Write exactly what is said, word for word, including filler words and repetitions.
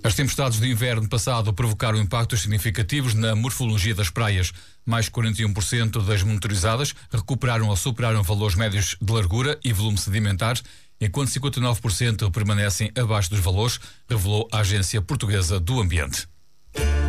As tempestades de inverno passado provocaram impactos significativos na morfologia das praias. Mais quarenta e um por cento das monitorizadas recuperaram ou superaram valores médios de largura e volume sedimentar, enquanto cinquenta e nove por cento permanecem abaixo dos valores, revelou a Agência Portuguesa do Ambiente.